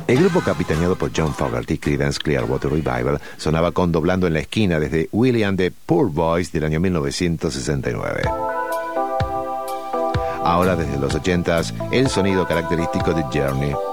El grupo capitaneado por John Fogerty, Creedence Clearwater Revival, sonaba con Doblando en la Esquina desde William the Poor Boys del año 1969. Ahora, desde los 80s, el sonido característico de Journey.